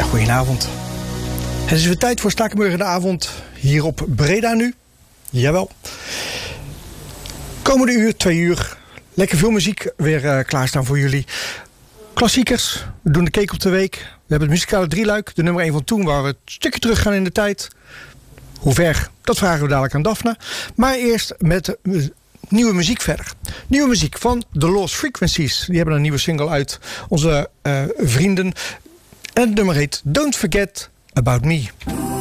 Goedenavond. Het is weer tijd voor Spakenburg de avond hier op Breda nu. Jawel. Komende uur, 2 uur. Lekker veel muziek weer klaarstaan voor jullie. Klassiekers. We doen de Cake op de Week. We hebben het muzikale drieluik. De nummer 1 van toen, waar we een stukje terug gaan in de tijd. Hoe ver? Dat vragen we dadelijk aan Daphne. Maar eerst met nieuwe muziek verder. Nieuwe muziek van The Lost Frequencies. Die hebben een nieuwe single uit. Onze vrienden. En het nummer heet Don't Forget About Me.